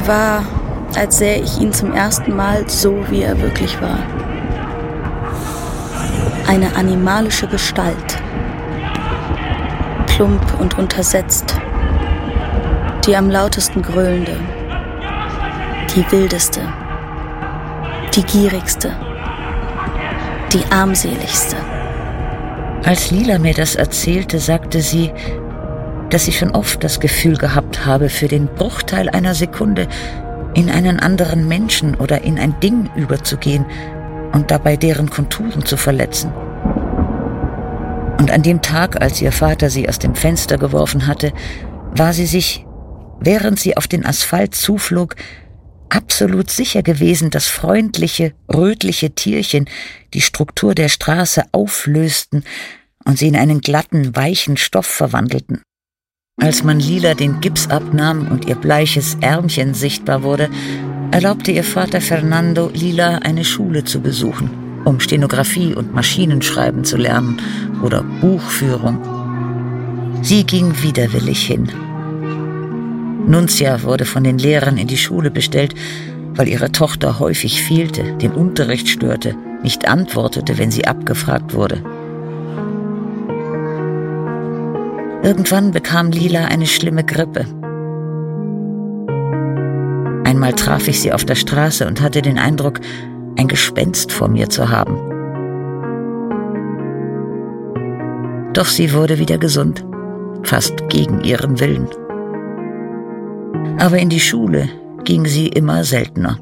Mir war, als sähe ich ihn zum ersten Mal so, wie er wirklich war. Eine animalische Gestalt, plump und untersetzt, die am lautesten gröhlende, die wildeste, die gierigste, die armseligste. Als Lila mir das erzählte, sagte sie, dass sie schon oft das Gefühl gehabt habe, für den Bruchteil einer Sekunde in einen anderen Menschen oder in ein Ding überzugehen und dabei deren Konturen zu verletzen. Und an dem Tag, als ihr Vater sie aus dem Fenster geworfen hatte, war sie sich, während sie auf den Asphalt zuflog, absolut sicher gewesen, dass freundliche, rötliche Tierchen die Struktur der Straße auflösten und sie in einen glatten, weichen Stoff verwandelten. Als man Lila den Gips abnahm und ihr bleiches Ärmchen sichtbar wurde, erlaubte ihr Vater Fernando Lila eine Schule zu besuchen, um Stenografie und Maschinenschreiben zu lernen oder Buchführung. Sie ging widerwillig hin. Nunzia wurde von den Lehrern in die Schule bestellt, weil ihre Tochter häufig fehlte, den Unterricht störte, nicht antwortete, wenn sie abgefragt wurde. Irgendwann bekam Lila eine schlimme Grippe. Einmal traf ich sie auf der Straße und hatte den Eindruck, ein Gespenst vor mir zu haben. Doch sie wurde wieder gesund, fast gegen ihren Willen. Aber in die Schule ging sie immer seltener.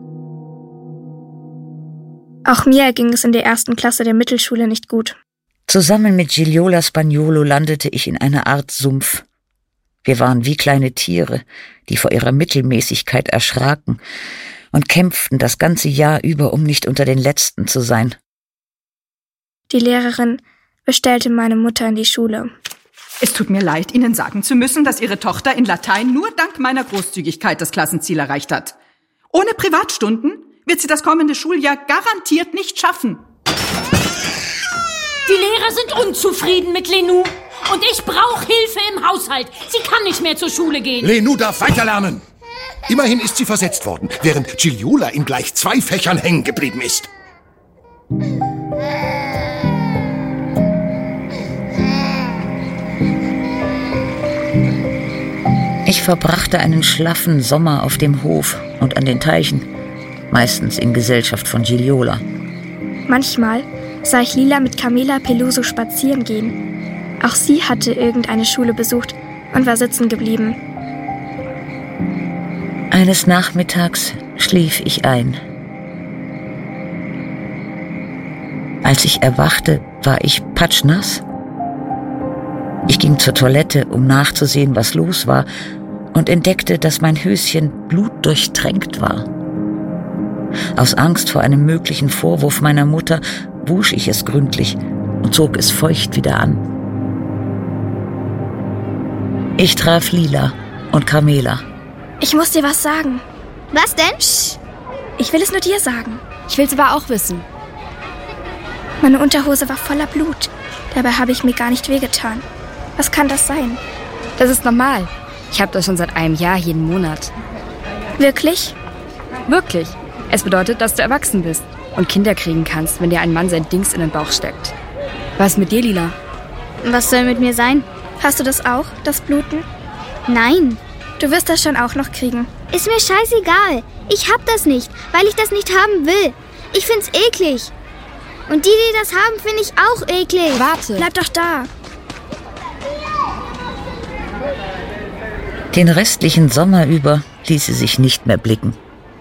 Auch mir ging es in der 1. Klasse der Mittelschule nicht gut. Zusammen mit Gigliola Spagnolo landete ich in einer Art Sumpf. Wir waren wie kleine Tiere, die vor ihrer Mittelmäßigkeit erschraken und kämpften das ganze Jahr über, um nicht unter den Letzten zu sein. Die Lehrerin bestellte meine Mutter in die Schule. Es tut mir leid, Ihnen sagen zu müssen, dass Ihre Tochter in Latein nur dank meiner Großzügigkeit das Klassenziel erreicht hat. Ohne Privatstunden wird sie das kommende Schuljahr garantiert nicht schaffen. Die Lehrer sind unzufrieden mit Lenou. Und ich brauche Hilfe im Haushalt. Sie kann nicht mehr zur Schule gehen. Lenou darf weiterlernen. Immerhin ist sie versetzt worden, während Gigliola in gleich 2 Fächern hängen geblieben ist. Ich verbrachte einen schlaffen Sommer auf dem Hof und an den Teichen, meistens in Gesellschaft von Gigliola. Manchmal sah ich Lila mit Carmela Peluso spazieren gehen. Auch sie hatte irgendeine Schule besucht und war sitzen geblieben. Eines Nachmittags schlief ich ein. Als ich erwachte, war ich patschnass. Ich ging zur Toilette, um nachzusehen, was los war, und entdeckte, dass mein Höschen blutdurchtränkt war. Aus Angst vor einem möglichen Vorwurf meiner Mutter wusch ich es gründlich und zog es feucht wieder an. Ich traf Lila und Carmela. Ich muss dir was sagen. Was denn? Psst. Ich will es nur dir sagen. Ich will es aber auch wissen. Meine Unterhose war voller Blut. Dabei habe ich mir gar nicht wehgetan. Was kann das sein? Das ist normal. Ich habe das schon seit einem Jahr jeden Monat. Wirklich? Wirklich. Es bedeutet, dass du erwachsen bist und Kinder kriegen kannst, wenn dir ein Mann sein Dings in den Bauch steckt. Was ist mit dir, Lila? Was soll mit mir sein? Hast du das auch, das Bluten? Nein. Du wirst das schon auch noch kriegen. Ist mir scheißegal. Ich hab das nicht, weil ich das nicht haben will. Ich find's eklig. Und die das haben, finde ich auch eklig. Warte. Bleib doch da. Den restlichen Sommer über ließ sie sich nicht mehr blicken.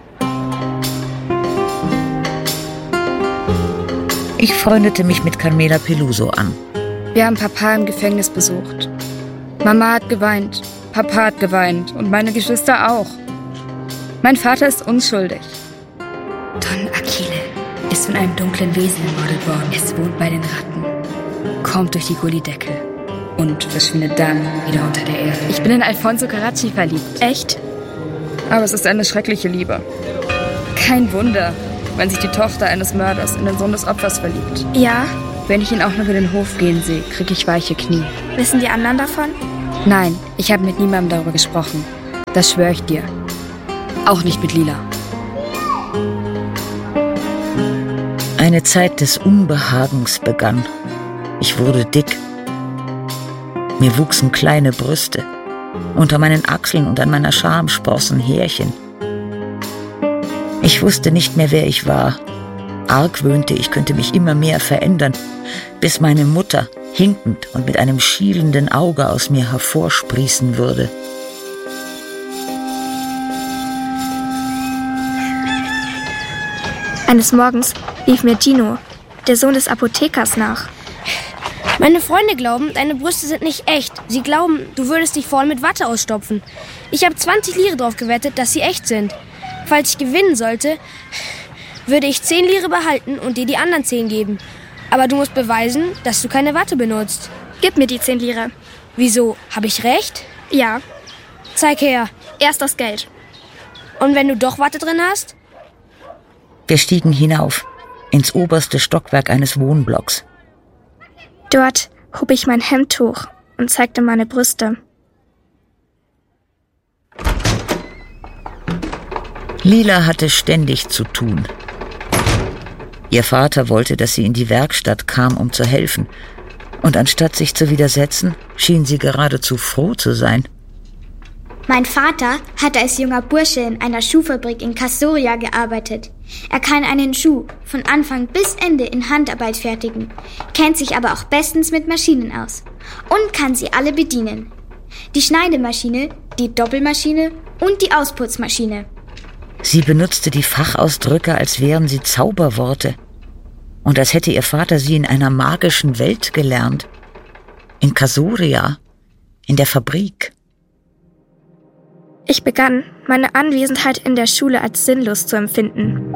Ich freundete mich mit Carmela Peluso an. Wir haben Papa im Gefängnis besucht. Mama hat geweint, Papa hat geweint und meine Geschwister auch. Mein Vater ist unschuldig. Don Achille ist von einem dunklen Wesen ermordet worden. Es wohnt bei den Ratten, kommt durch die Gullideckel und verschwindet dann wieder unter der Erde. Ich bin in Alfonso Carracci verliebt. Echt? Aber es ist eine schreckliche Liebe. Kein Wunder, wenn sich die Tochter eines Mörders in den Sohn des Opfers verliebt. Ja? Wenn ich ihn auch nur über den Hof gehen sehe, kriege ich weiche Knie. Wissen die anderen davon? Nein, ich habe mit niemandem darüber gesprochen. Das schwöre ich dir. Auch nicht mit Lila. Eine Zeit des Unbehagens begann. Ich wurde dick. Mir wuchsen kleine Brüste. Unter meinen Achseln und an meiner Scham sprossen Härchen. Ich wusste nicht mehr, wer ich war. Argwöhnte, ich könnte mich immer mehr verändern, bis meine Mutter hinkend und mit einem schielenden Auge aus mir hervorsprießen würde. Eines Morgens rief mir Gino, der Sohn des Apothekers, nach. Meine Freunde glauben, deine Brüste sind nicht echt. Sie glauben, du würdest dich vorne mit Watte ausstopfen. Ich habe 20 Lire drauf gewettet, dass sie echt sind. Falls ich gewinnen sollte, würde ich 10 Lire behalten und dir die anderen 10 geben. Aber du musst beweisen, dass du keine Watte benutzt. Gib mir die 10 Lire. Wieso? Habe ich recht? Ja. Zeig her. Erst das Geld. Und wenn du doch Watte drin hast? Wir stiegen hinauf, ins oberste Stockwerk eines Wohnblocks. Dort hob ich mein Hemdtuch und zeigte meine Brüste. Lila hatte ständig zu tun. Ihr Vater wollte, dass sie in die Werkstatt kam, um zu helfen. Und anstatt sich zu widersetzen, schien sie geradezu froh zu sein. Mein Vater hat als junger Bursche in einer Schuhfabrik in Kastoria gearbeitet. Er kann einen Schuh von Anfang bis Ende in Handarbeit fertigen, kennt sich aber auch bestens mit Maschinen aus und kann sie alle bedienen. Die Schneidemaschine, die Doppelmaschine und die Ausputzmaschine. Sie benutzte die Fachausdrücke, als wären sie Zauberworte. Und als hätte ihr Vater sie in einer magischen Welt gelernt. In Kastoria, in der Fabrik. Ich begann, meine Anwesenheit in der Schule als sinnlos zu empfinden.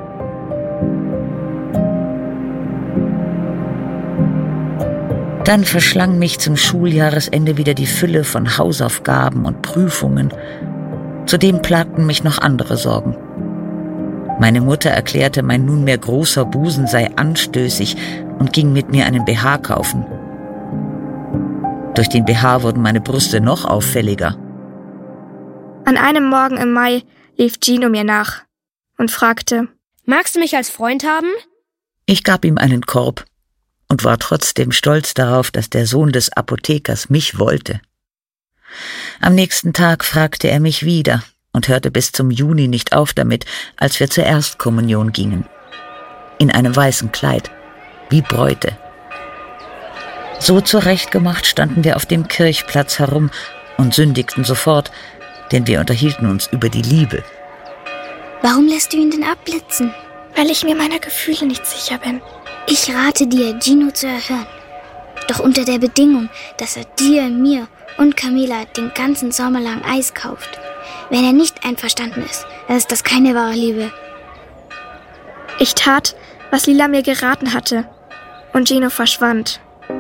Dann verschlang mich zum Schuljahresende wieder die Fülle von Hausaufgaben und Prüfungen. Zudem plagten mich noch andere Sorgen. Meine Mutter erklärte, mein nunmehr großer Busen sei anstößig und ging mit mir einen BH kaufen. Durch den BH wurden meine Brüste noch auffälliger. An einem Morgen im Mai lief Gino mir nach und fragte: Magst du mich als Freund haben? Ich gab ihm einen Korb und war trotzdem stolz darauf, dass der Sohn des Apothekers mich wollte. Am nächsten Tag fragte er mich wieder und hörte bis zum Juni nicht auf damit, als wir zur Erstkommunion gingen. In einem weißen Kleid, wie Bräute. So zurechtgemacht standen wir auf dem Kirchplatz herum und sündigten sofort, denn wir unterhielten uns über die Liebe. Warum lässt du ihn denn abblitzen? Weil ich mir meiner Gefühle nicht sicher bin. Ich rate dir, Gino zu erhören. Doch unter der Bedingung, dass er dir, mir und Camilla den ganzen Sommer lang Eis kauft. Wenn er nicht einverstanden ist, dann ist das keine wahre Liebe. Ich tat, was Lila mir geraten hatte, und Gino verschwand.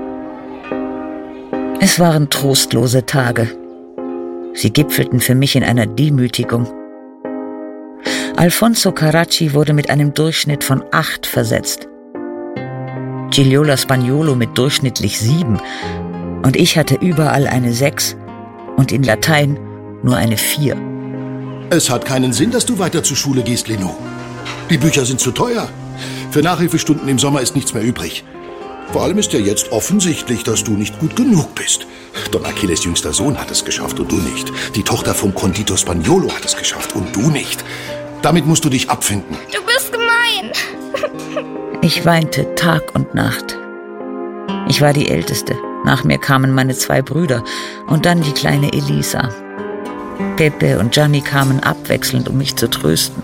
Es waren trostlose Tage. Sie gipfelten für mich in einer Demütigung. Alfonso Carracci wurde mit einem Durchschnitt von 8 versetzt. Gigliola Spaniolo mit durchschnittlich 7. Und ich hatte überall eine 6 und in Latein nur eine 4. Es hat keinen Sinn, dass du weiter zur Schule gehst, Leno. Die Bücher sind zu teuer. Für Nachhilfestunden im Sommer ist nichts mehr übrig. Vor allem ist ja jetzt offensichtlich, dass du nicht gut genug bist. Don Achilles jüngster Sohn hat es geschafft und du nicht. Die Tochter vom Conditor Spaniolo hat es geschafft und du nicht. Damit musst du dich abfinden. Du bist gemein. Ich weinte Tag und Nacht. Ich war die Älteste. Nach mir kamen meine 2 Brüder und dann die kleine Elisa. Pepe und Gianni kamen abwechselnd, um mich zu trösten.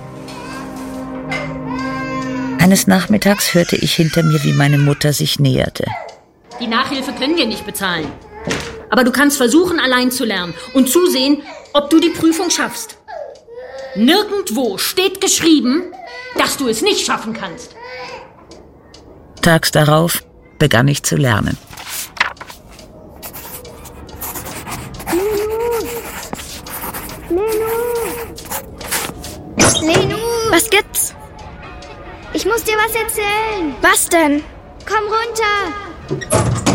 Eines Nachmittags hörte ich hinter mir, wie meine Mutter sich näherte. Die Nachhilfe können wir nicht bezahlen. Aber du kannst versuchen, allein zu lernen und zusehen, ob du die Prüfung schaffst. Nirgendwo steht geschrieben, dass du es nicht schaffen kannst. Tags darauf begann ich zu lernen. Lenu! Was gibt's? Ich muss dir was erzählen. Was denn? Komm runter.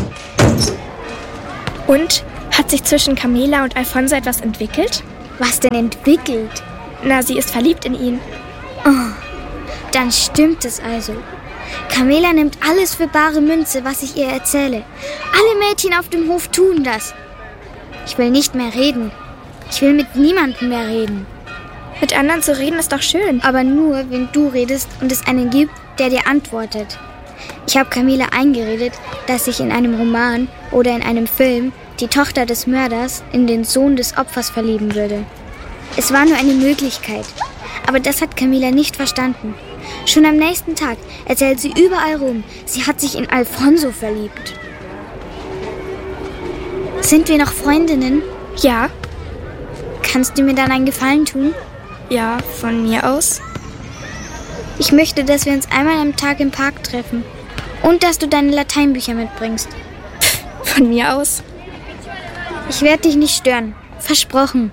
Und? Hat sich zwischen Camilla und Alfonso etwas entwickelt? Was denn entwickelt? Na, sie ist verliebt in ihn. Oh, dann stimmt es also. Camilla nimmt alles für bare Münze, was ich ihr erzähle. Alle Mädchen auf dem Hof tun das. Ich will nicht mehr reden. Ich will mit niemandem mehr reden. Mit anderen zu reden ist doch schön. Aber nur, wenn du redest und es einen gibt, der dir antwortet. Ich habe Camilla eingeredet, dass sich in einem Roman oder in einem Film die Tochter des Mörders in den Sohn des Opfers verlieben würde. Es war nur eine Möglichkeit. Aber das hat Camilla nicht verstanden. Schon am nächsten Tag erzählt sie überall rum, sie hat sich in Alfonso verliebt. Sind wir noch Freundinnen? Ja. Kannst du mir dann einen Gefallen tun? Ja, von mir aus. Ich möchte, dass wir uns einmal am Tag im Park treffen. Und dass du deine Lateinbücher mitbringst. Von mir aus. Ich werde dich nicht stören. Versprochen.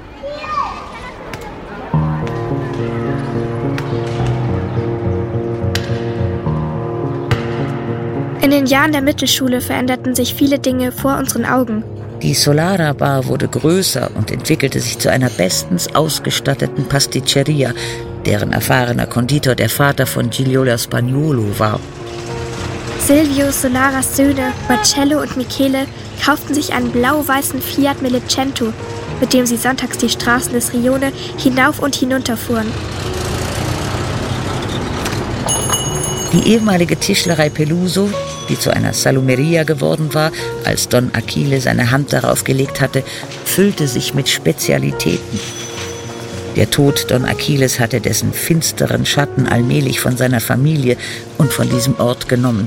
In den Jahren der Mittelschule veränderten sich viele Dinge vor unseren Augen. Die Solara Bar wurde größer und entwickelte sich zu einer bestens ausgestatteten Pasticceria, deren erfahrener Konditor der Vater von Gigliola Spagnuolo war. Silvio Solaras Söhne, Marcello und Michele, kauften sich einen blau-weißen Fiat Melicento, mit dem sie sonntags die Straßen des Rione hinauf und hinunter fuhren. Die ehemalige Tischlerei Peluso, die zu einer Salumeria geworden war, als Don Achille seine Hand darauf gelegt hatte, füllte sich mit Spezialitäten. Der Tod Don Achilles hatte dessen finsteren Schatten allmählich von seiner Familie und von diesem Ort genommen.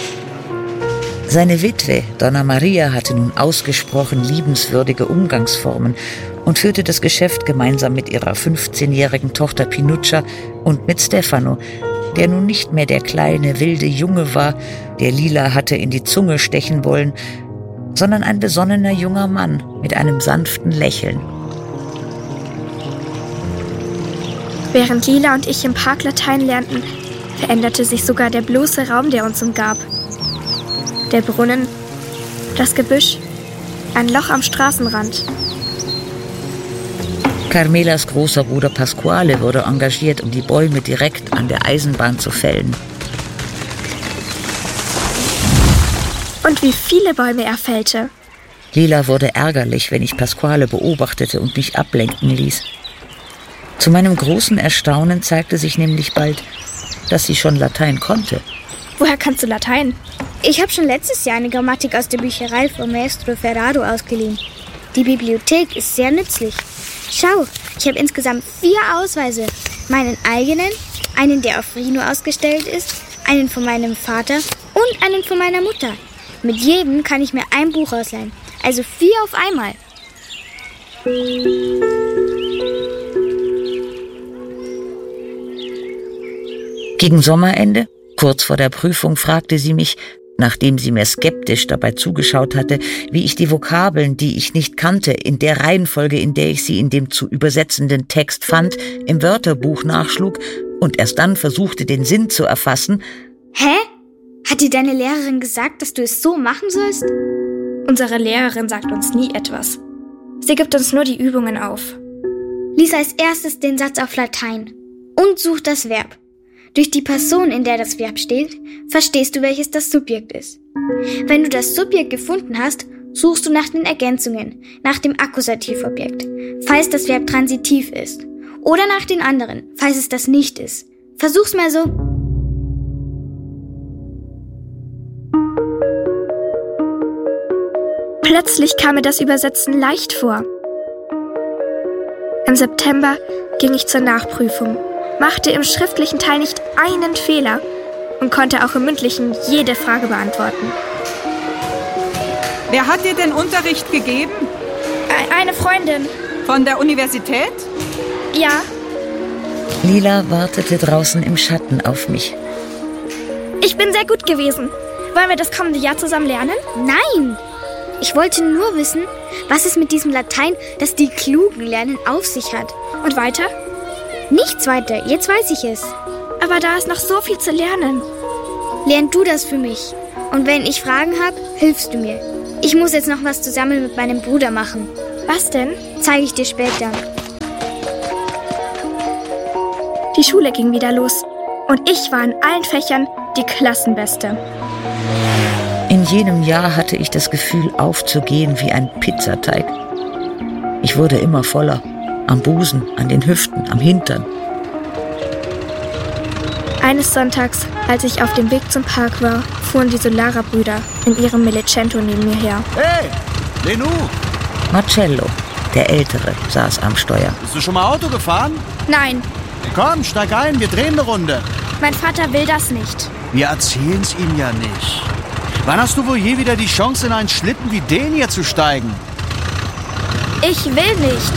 Seine Witwe, Donna Maria, hatte nun ausgesprochen liebenswürdige Umgangsformen und führte das Geschäft gemeinsam mit ihrer 15-jährigen Tochter Pinuccia und mit Stefano, der nun nicht mehr der kleine, wilde Junge war, der Lila hatte in die Zunge stechen wollen, sondern ein besonnener junger Mann mit einem sanften Lächeln. Während Lila und ich im Park Latein lernten, veränderte sich sogar der bloße Raum, der uns umgab. Der Brunnen, das Gebüsch, ein Loch am Straßenrand. Carmelas großer Bruder Pasquale wurde engagiert, um die Bäume direkt an der Eisenbahn zu fällen. Und wie viele Bäume er fällte. Lila wurde ärgerlich, wenn ich Pasquale beobachtete und mich ablenken ließ. Zu meinem großen Erstaunen zeigte sich nämlich bald, dass sie schon Latein konnte. Woher kannst du Latein? Ich habe schon letztes Jahr eine Grammatik aus der Bücherei von Maestro Ferraro ausgeliehen. Die Bibliothek ist sehr nützlich. Schau, ich habe insgesamt 4 Ausweise. Meinen eigenen, einen, der auf Rino ausgestellt ist, einen von meinem Vater und einen von meiner Mutter. Mit jedem kann ich mir ein Buch ausleihen. Also 4 auf einmal. Gegen Sommerende, kurz vor der Prüfung, fragte sie mich, nachdem sie mir skeptisch dabei zugeschaut hatte, wie ich die Vokabeln, die ich nicht kannte, in der Reihenfolge, in der ich sie in dem zu übersetzenden Text fand, im Wörterbuch nachschlug und erst dann versuchte, den Sinn zu erfassen. Hä? Hat dir deine Lehrerin gesagt, dass du es so machen sollst? Unsere Lehrerin sagt uns nie etwas. Sie gibt uns nur die Übungen auf. Lies als erstes den Satz auf Latein und such das Verb. Durch die Person, in der das Verb steht, verstehst du, welches das Subjekt ist. Wenn du das Subjekt gefunden hast, suchst du nach den Ergänzungen, nach dem Akkusativobjekt, falls das Verb transitiv ist. Oder nach den anderen, falls es das nicht ist. Versuch's mal so. Plötzlich kam mir das Übersetzen leicht vor. Im September ging ich zur Nachprüfung, machte im schriftlichen Teil nicht einen Fehler und konnte auch im mündlichen jede Frage beantworten. Wer hat dir den Unterricht gegeben? Eine Freundin. Von der Universität? Ja. Lila wartete draußen im Schatten auf mich. Ich bin sehr gut gewesen. Wollen wir das kommende Jahr zusammen lernen? Nein! Ich wollte nur wissen, was es mit diesem Latein, das die Klugen lernen, auf sich hat. Und weiter? Nichts weiter, jetzt weiß ich es. Aber da ist noch so viel zu lernen. Lern du das für mich. Und wenn ich Fragen habe, hilfst du mir. Ich muss jetzt noch was zusammen mit meinem Bruder machen. Was denn? Zeige ich dir später. Die Schule ging wieder los und ich war in allen Fächern die Klassenbeste. In jenem Jahr hatte ich das Gefühl, aufzugehen wie ein Pizzateig. Ich wurde immer voller, am Busen, an den Hüften, am Hintern. Eines Sonntags, als ich auf dem Weg zum Park war, fuhren die Solara-Brüder in ihrem Millicento neben mir her. Hey, Lenou! Marcello, der Ältere, saß am Steuer. Bist du schon mal Auto gefahren? Nein, Komm, steig ein, wir drehen eine Runde. mein Vater will das nicht. Wir erzählen's ihm ja nicht. Wann hast du wohl je wieder die Chance, in einen Schlitten wie den hier zu steigen? Ich will nicht.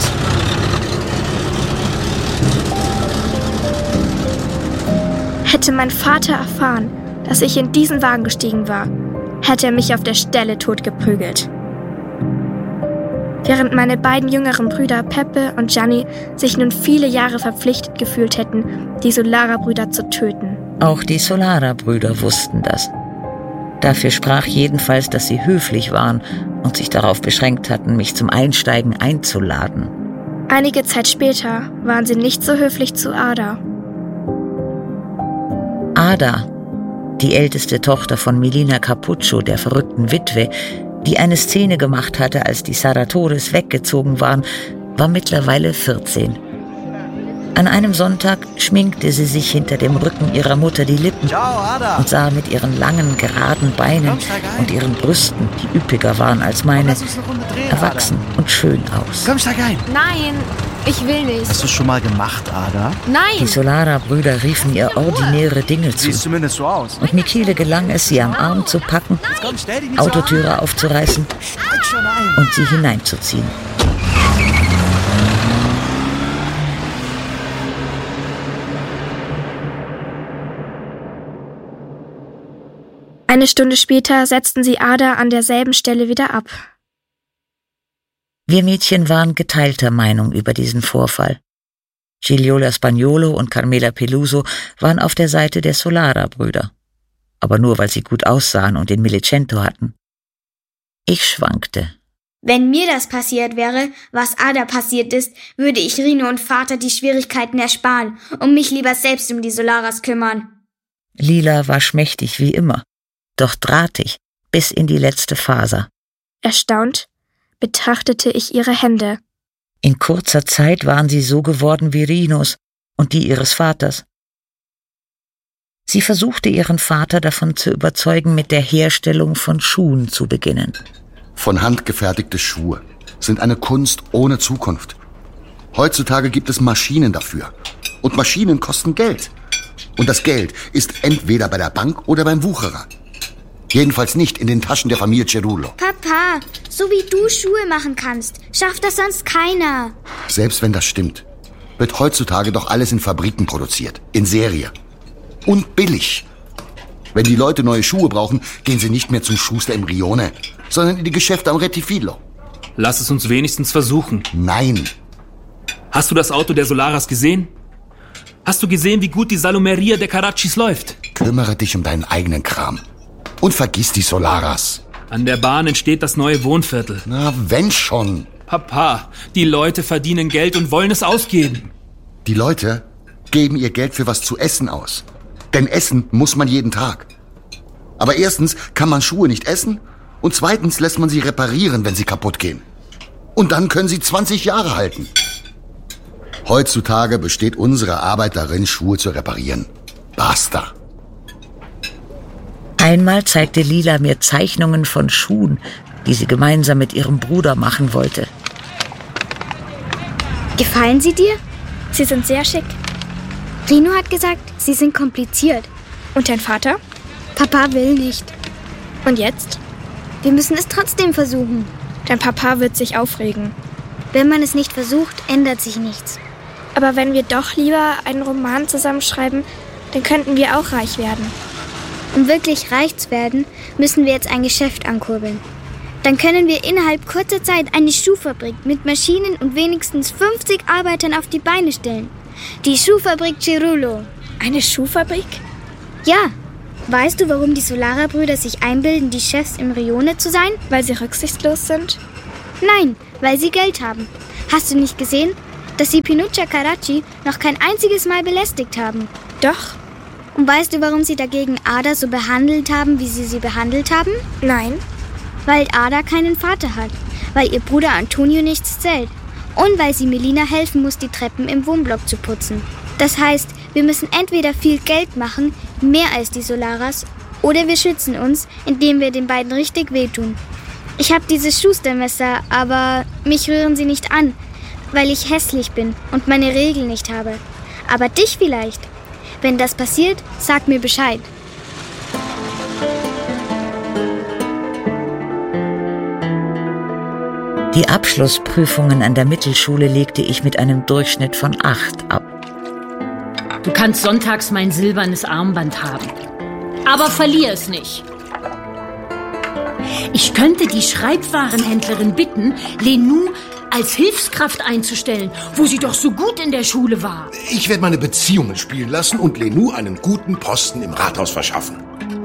Hätte mein Vater erfahren, dass ich in diesen Wagen gestiegen war, hätte er mich auf der Stelle totgeprügelt. Während meine beiden jüngeren Brüder Pepe und Gianni sich nun viele Jahre verpflichtet gefühlt hätten, die Solara-Brüder zu töten. Auch die Solara-Brüder wussten das. Dafür sprach jedenfalls, dass sie höflich waren und sich darauf beschränkt hatten, mich zum Einsteigen einzuladen. Einige Zeit später waren sie nicht so höflich zu Ada. Ada, die älteste Tochter von Melina Cappuccio, der verrückten Witwe, die eine Szene gemacht hatte, als die Saratoris weggezogen waren, war mittlerweile 14. An einem Sonntag schminkte sie sich hinter dem Rücken ihrer Mutter die Lippen und sah mit ihren langen, geraden Beinen und ihren Brüsten, die üppiger waren als meine, erwachsen und schön aus. Komm, steig ein. Nein, ich will nicht. Hast du es schon mal gemacht, Ada? Die Nein! Solara-Brüder riefen ihr ordinäre Dinge zu. Siehst zumindest so aus. Und Michele gelang es, sie am Arm zu packen, Komm, stell dich nicht so Autotüre aufzureißen Steig schon ein. und sie hineinzuziehen. Eine Stunde später setzten sie Ada an derselben Stelle wieder ab. Wir Mädchen waren geteilter Meinung über diesen Vorfall. Gigliola Spagnolo und Carmela Peluso waren auf der Seite der Solara-Brüder. Aber nur, weil sie gut aussahen und den Millicento hatten. Ich schwankte. Wenn mir das passiert wäre, was Ada passiert ist, würde ich Rino und Vater die Schwierigkeiten ersparen und mich lieber selbst um die Solaras kümmern. Lila war schmächtig wie immer, doch drahtig bis in die letzte Faser. Erstaunt betrachtete ich ihre Hände. In kurzer Zeit waren sie so geworden wie Rinos und die ihres Vaters. Sie versuchte ihren Vater davon zu überzeugen, mit der Herstellung von Schuhen zu beginnen. Von Hand gefertigte Schuhe sind eine Kunst ohne Zukunft. Heutzutage gibt es Maschinen dafür. Und Maschinen kosten Geld. Und das Geld ist entweder bei der Bank oder beim Wucherer. Jedenfalls nicht in den Taschen der Familie Cerullo. Papa, so wie du Schuhe machen kannst, schafft das sonst keiner. Selbst wenn das stimmt, wird heutzutage doch alles in Fabriken produziert. In Serie. Und billig. Wenn die Leute neue Schuhe brauchen, gehen sie nicht mehr zum Schuster im Rione, sondern in die Geschäfte am Rettifilo. Lass es uns wenigstens versuchen. Nein. Hast du das Auto der Solaras gesehen? Hast du gesehen, wie gut die Salomeria der Caraccis läuft? Kümmere dich um deinen eigenen Kram. Und vergiss die Solaras. An der Bahn entsteht das neue Wohnviertel. Na, wenn schon. Papa, die Leute verdienen Geld und wollen es ausgeben. Die Leute geben ihr Geld für was zu essen aus. Denn essen muss man jeden Tag. Aber erstens kann man Schuhe nicht essen und zweitens lässt man sie reparieren, wenn sie kaputt gehen. Und dann können sie 20 Jahre halten. Heutzutage besteht unsere Arbeit darin, Schuhe zu reparieren. Basta. Einmal zeigte Lila mir Zeichnungen von Schuhen, die sie gemeinsam mit ihrem Bruder machen wollte. Gefallen sie dir? Sie sind sehr schick. Rino hat gesagt, sie sind kompliziert. Und dein Vater? Papa will nicht. Und jetzt? Wir müssen es trotzdem versuchen. Dein Papa wird sich aufregen. Wenn man es nicht versucht, ändert sich nichts. Aber wenn wir doch lieber einen Roman zusammenschreiben, dann könnten wir auch reich werden. Um wirklich reich zu werden, müssen wir jetzt ein Geschäft ankurbeln. Dann können wir innerhalb kurzer Zeit eine Schuhfabrik mit Maschinen und wenigstens 50 Arbeitern auf die Beine stellen. Die Schuhfabrik Cerullo. Eine Schuhfabrik? Ja. Weißt du, warum die Solara-Brüder sich einbilden, die Chefs im Rione zu sein? Weil sie rücksichtslos sind? Nein, weil sie Geld haben. Hast du nicht gesehen? dass sie Pinuccia Carracci noch kein einziges Mal belästigt haben. Doch. Und weißt du, warum sie dagegen Ada so behandelt haben, wie sie behandelt haben? Nein. Weil Ada keinen Vater hat, weil ihr Bruder Antonio nichts zählt und weil sie Melina helfen muss, die Treppen im Wohnblock zu putzen. Das heißt, wir müssen entweder viel Geld machen, mehr als die Solaras, oder wir schützen uns, indem wir den beiden richtig wehtun. Ich habe dieses Schustermesser, aber mich rühren sie nicht an, weil ich hässlich bin und meine Regeln nicht habe. Aber dich vielleicht. Wenn das passiert, sag mir Bescheid. Die Abschlussprüfungen an der Mittelschule legte ich mit einem Durchschnitt von 8 ab. Du kannst sonntags mein silbernes Armband haben. Aber verlier es nicht. Ich könnte die Schreibwarenhändlerin bitten, Lenou als Hilfskraft einzustellen, wo sie doch so gut in der Schule war. Ich werde meine Beziehungen spielen lassen und Lenou einen guten Posten im Rathaus verschaffen.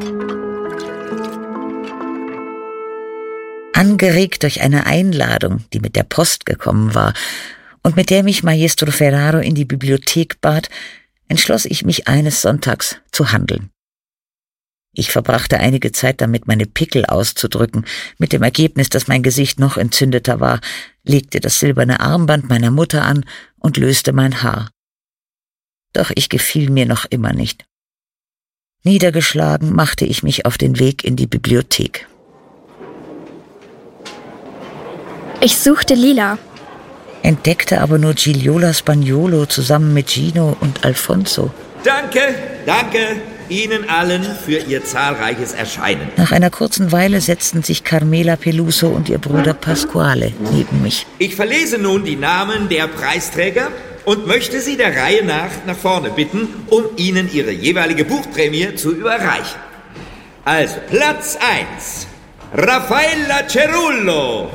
Angeregt durch eine Einladung, die mit der Post gekommen war und mit der mich Maestro Ferraro in die Bibliothek bat, entschloss ich mich eines Sonntags zu handeln. Ich verbrachte einige Zeit damit, meine Pickel auszudrücken, mit dem Ergebnis, dass mein Gesicht noch entzündeter war, legte das silberne Armband meiner Mutter an und löste mein Haar. Doch ich gefiel mir noch immer nicht. Niedergeschlagen machte ich mich auf den Weg in die Bibliothek. Ich suchte Lila. Entdeckte aber nur Gigliola Spaniolo zusammen mit Gino und Alfonso. Danke Ihnen allen für Ihr zahlreiches Erscheinen. Nach einer kurzen Weile setzten sich Carmela Peluso und ihr Bruder Pasquale neben mich. Ich verlese nun die Namen der Preisträger und möchte Sie der Reihe nach vorne bitten, um Ihnen Ihre jeweilige Buchprämie zu überreichen. Also, Platz 1, Raffaella Cerullo.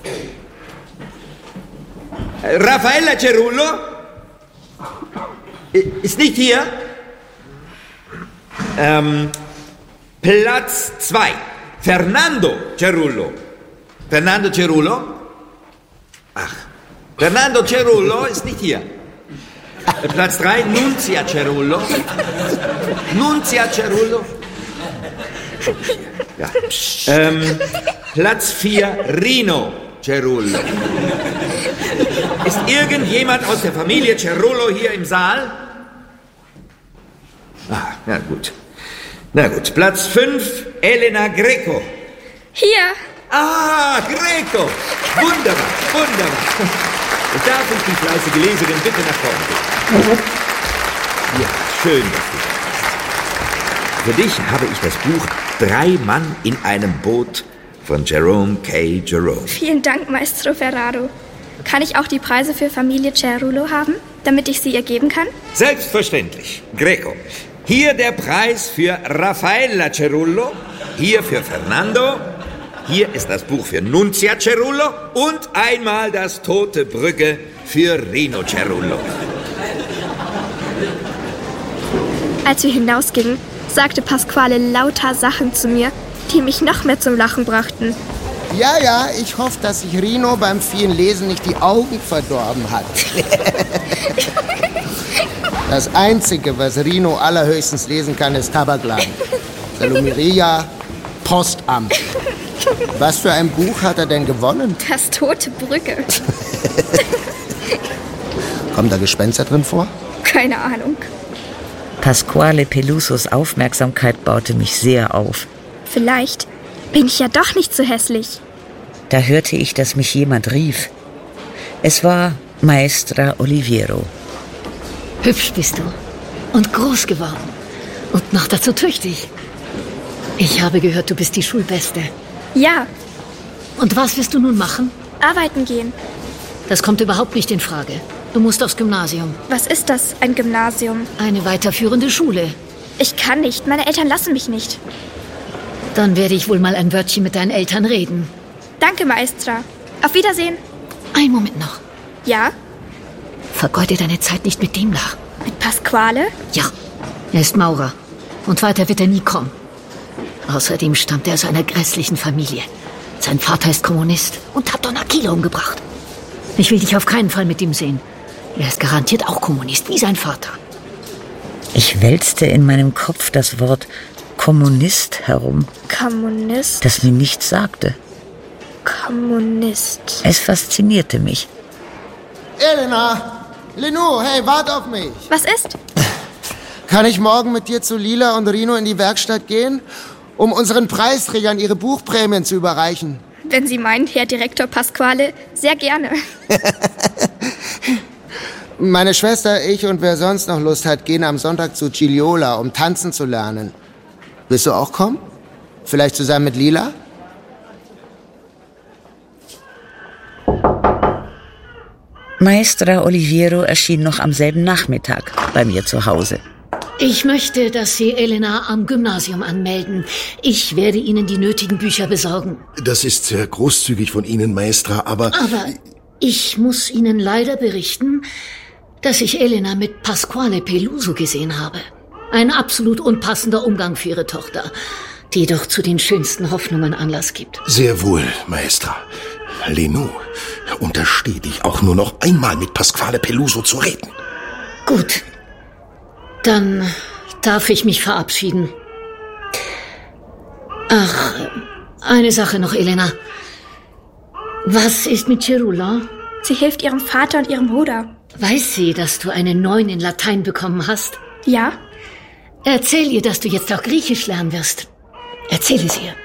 Raffaella Cerullo? Ist nicht hier? Platz 2, Fernando Cerullo. Fernando Cerullo? Ach, Fernando Cerullo ist nicht hier. Platz 3, Nunzia Cerullo. Nunzia Cerullo? Ja. Platz 4, Rino Cerullo. Ist irgendjemand aus der Familie Cerullo hier im Saal? Ah, na gut. Na gut, Platz 5, Elena Greco. Hier. Ah, Greco. Wunderbar, wunderbar. Darf ich die fleißige Leserin bitte nach vorne bitten? Ja, schön, dass du da bist. Für dich habe ich das Buch 3 Mann in einem Boot von Jerome K. Jerome. Vielen Dank, Maestro Ferraro. Kann ich auch die Preise für Familie Cerullo haben, damit ich sie ihr geben kann? Selbstverständlich. Greco. Hier der Preis für Raffaella Cerullo, hier für Fernando, hier ist das Buch für Nunzia Cerullo und einmal das Tote Brügge für Rino Cerullo. Als wir hinausgingen, sagte Pasquale lauter Sachen zu mir, die mich noch mehr zum Lachen brachten. Ja, ich hoffe, dass sich Rino beim vielen Lesen nicht die Augen verdorben hat. Das Einzige, was Rino allerhöchstens lesen kann, ist Tabakladen. Salumeria, Postamt. Was für ein Buch hat er denn gewonnen? Das Tote Brügge. Kommen da Gespenster drin vor? Keine Ahnung. Pasquale Pelusos Aufmerksamkeit baute mich sehr auf. Vielleicht bin ich ja doch nicht so hässlich. Da hörte ich, dass mich jemand rief. Es war Maestra Oliviero. Hübsch bist du und groß geworden und noch dazu tüchtig. Ich habe gehört, du bist die Schulbeste. Ja. Und was wirst du nun machen? Arbeiten gehen. Das kommt überhaupt nicht in Frage. Du musst aufs Gymnasium. Was ist das, ein Gymnasium? Eine weiterführende Schule. Ich kann nicht, meine Eltern lassen mich nicht. Dann werde ich wohl mal ein Wörtchen mit deinen Eltern reden. Danke, Maestra. Auf Wiedersehen. Einen Moment noch. Ja? Vergeude deine Zeit nicht mit dem da. Mit Pasquale? Ja, er ist Maurer. Und weiter wird er nie kommen. Außerdem stammt er aus einer grässlichen Familie. Sein Vater ist Kommunist und hat Don Achille umgebracht. Ich will dich auf keinen Fall mit ihm sehen. Er ist garantiert auch Kommunist, wie sein Vater. Ich wälzte in meinem Kopf das Wort Kommunist herum. Kommunist? Das mir nichts sagte. Kommunist. Es faszinierte mich. Elena! Lenou, hey, wart auf mich! Was ist? Kann ich morgen mit dir zu Lila und Rino in die Werkstatt gehen, um unseren Preisträgern ihre Buchprämien zu überreichen? Wenn Sie meinen, Herr Direktor Pasquale, sehr gerne. Meine Schwester, ich und wer sonst noch Lust hat, gehen am Sonntag zu Ciliola, um tanzen zu lernen. Willst du auch kommen? Vielleicht zusammen mit Lila? Maestra Oliviero erschien noch am selben Nachmittag bei mir zu Hause. Ich möchte, dass Sie Elena am Gymnasium anmelden. Ich werde Ihnen die nötigen Bücher besorgen. Das ist sehr großzügig von Ihnen, Maestra, aber ich muss Ihnen leider berichten, dass ich Elena mit Pasquale Peluso gesehen habe. Ein absolut unpassender Umgang für Ihre Tochter, die doch zu den schönsten Hoffnungen Anlass gibt. Sehr wohl, Maestra. Lenou, untersteh dich auch nur noch einmal mit Pasquale Peluso zu reden. Gut. Dann darf ich mich verabschieden. Ach, eine Sache noch, Elena. Was ist mit Cerula? Sie hilft ihrem Vater und ihrem Bruder. Weiß sie, dass du eine 9 in Latein bekommen hast? Ja. Erzähl ihr, dass du jetzt auch Griechisch lernen wirst. Erzähl es ihr.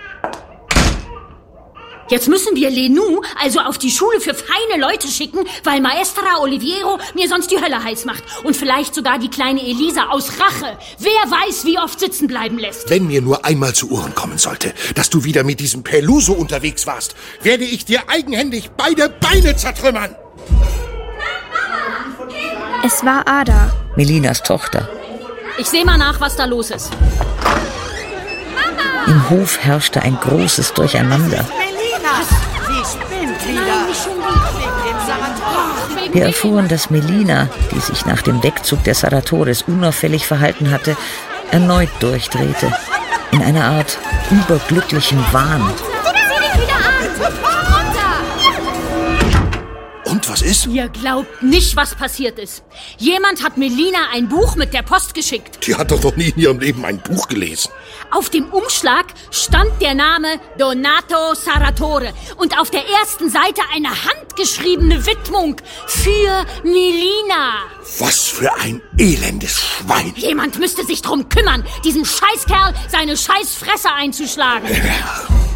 Jetzt müssen wir Lenou also auf die Schule für feine Leute schicken, weil Maestra Oliviero mir sonst die Hölle heiß macht. Und vielleicht sogar die kleine Elisa aus Rache. Wer weiß, wie oft sitzen bleiben lässt. Wenn mir nur einmal zu Ohren kommen sollte, dass du wieder mit diesem Peluso unterwegs warst, werde ich dir eigenhändig beide Beine zertrümmern. Es war Ada. Melinas Tochter. Ich sehe mal nach, was da los ist. Im Hof herrschte ein großes Durcheinander. Wir erfuhren, dass Melina, die sich nach dem Wegzug der Saratores unauffällig verhalten hatte, erneut durchdrehte. In einer Art überglücklichen Wahn. Und was ist? Ihr glaubt nicht, was passiert ist. Jemand hat Melina ein Buch mit der Post geschickt. Die hat doch noch nie in ihrem Leben ein Buch gelesen. Auf dem Umschlag stand der Name Donato Saratore und auf der ersten Seite eine handgeschriebene Widmung für Melina. Was für ein elendes Schwein. Jemand müsste sich drum kümmern, diesem Scheißkerl seine Scheißfresse einzuschlagen.